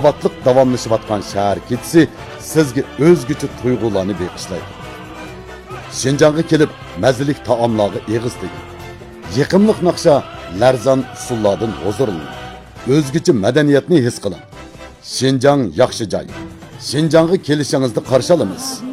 abadlıq davamlaşıvatqan şəhər ketisi sizga o'zgacha tuyg'ularni beqishlaydi. Şinjanğa kelib mazalik taomlarga eg'iz teging. Yiqimliq naqsha larzan usullardan huzurlaning. O'zgacha madaniyatni his qiling. Şinjan yaxshi joy. Şinjanğa kelishingizni qarshi olamiz.